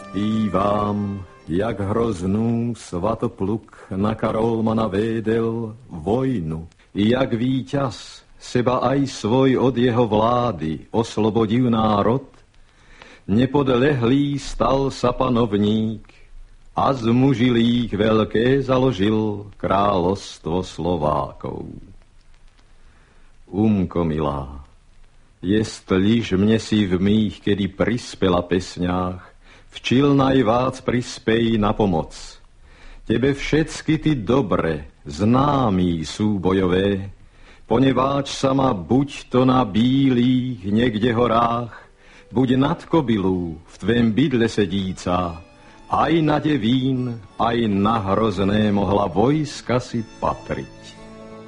I vám, jak hroznú svatopluk na Karolmana védel vojnu, i jak víťaz seba aj svoj od jeho vlády oslobodil národ, nepodlehlý stal sa panovník a z mužilých veľké založil kráľovstvo Slovákov. Umko milá, jestliž mne si v mých, kedy prispela pesňách, včil najvác prispej na pomoc. Tebe všetky ty dobre, známí súbojové, poneváč sama buď to na bílých niekde horách, buď nad kobylú v tvém bydle sedíca, aj na devín, aj na hrozné mohla vojska si patriť.